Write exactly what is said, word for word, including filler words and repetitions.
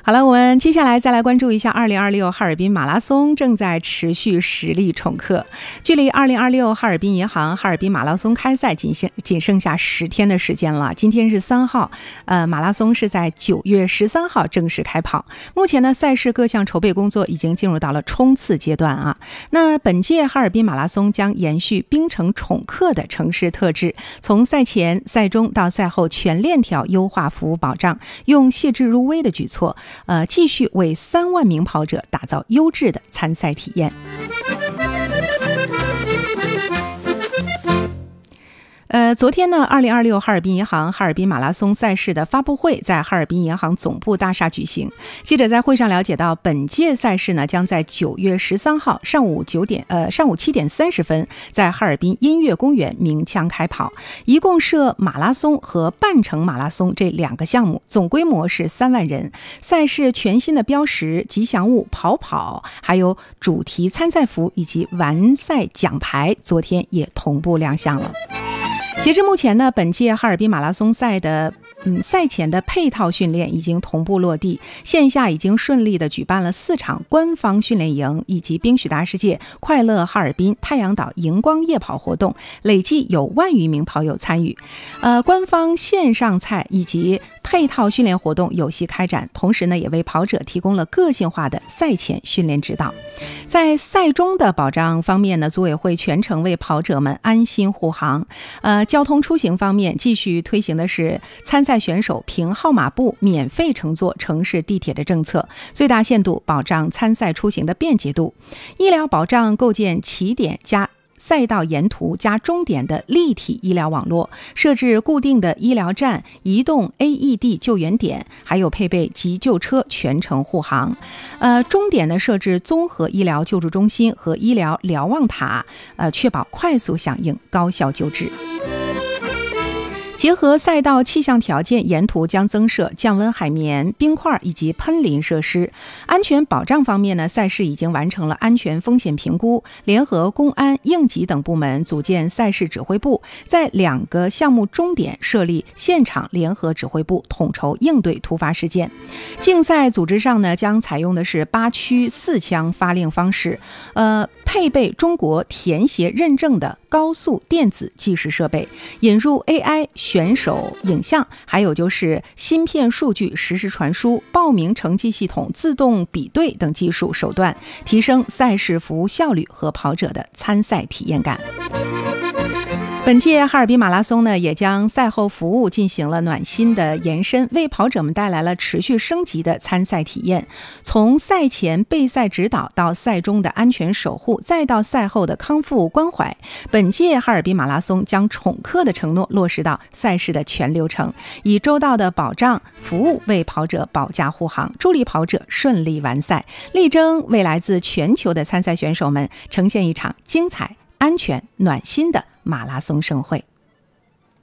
好了，我们接下来再来关注一下二零二六哈尔滨马拉松正在持续实力冲克。距离二零二六哈尔滨银行哈尔滨马拉松开赛仅剩仅剩下十天的时间了。今天是三号，呃，马拉松是在九月十三号正式开跑。目前呢，赛事各项筹备工作已经进入到了冲刺阶段啊。那本届哈尔滨马拉松将延续冰城宠客的城市特质，从赛前、赛中到赛后全链条优化服务保障，用细致入微的举措。呃，继续为三万名跑者打造优质的参赛体验。呃，昨天呢，二零二六哈尔滨银行哈尔滨马拉松赛事的发布会在哈尔滨银行总部大厦举行。记者在会上了解到，本届赛事呢将在九月十三号上午九点，呃，上午七点三十分在哈尔滨音乐公园鸣枪开跑，一共设马拉松和半程马拉松这两个项目，总规模是三万人。赛事全新的标识、吉祥物、跑跑，还有主题参赛服以及完赛奖牌，昨天也同步亮相了。截至目前呢，本届哈尔滨马拉松赛的嗯赛前的配套训练已经同步落地，线下已经顺利的举办了四场官方训练营，以及冰雪大世界、快乐哈尔滨、太阳岛荧光夜跑活动，累计有万余名跑友参与。呃，官方线上赛以及配套训练活动有序开展，同时呢，也为跑者提供了个性化的赛前训练指导。在赛中的保障方面呢，组委会全程为跑者们安心护航。呃，交通出行方面，继续推行的是参赛选手凭号码布免费乘坐城市地铁的政策，最大限度保障参赛出行的便捷度。医疗保障构建起点加赛道沿途加终点的立体医疗网络，设置固定的医疗站、移动 A E D 救援点，还有配备急救车全程护航。呃，终点呢设置综合医疗救助中心和医疗瞭望塔，呃，确保快速响应、高效救治。结合赛道气象条件，沿途将增设降温海绵、冰块以及喷淋设施。安全保障方面呢，赛事已经完成了安全风险评估，联合公安、应急等部门组建赛事指挥部，在两个项目终点设立现场联合指挥部，统筹应对突发事件。竞赛组织上呢，将采用的是八区四枪发令方式，呃，配备中国田协认证的高速电子计时设备，引入 A I 选手影像，还有就是芯片数据实时传输、报名成绩系统自动比对等技术手段，提升赛事服务效率和跑者的参赛体验感。本届哈尔滨马拉松呢，也将赛后服务进行了暖心的延伸，为跑者们带来了持续升级的参赛体验。从赛前备赛指导到赛中的安全守护，再到赛后的康复关怀，本届哈尔滨马拉松将宠客的承诺落实到赛事的全流程，以周到的保障服务为跑者保驾护航，助力跑者顺利完赛，力争为来自全球的参赛选手们呈现一场精彩、安全、暖心的马拉松盛会。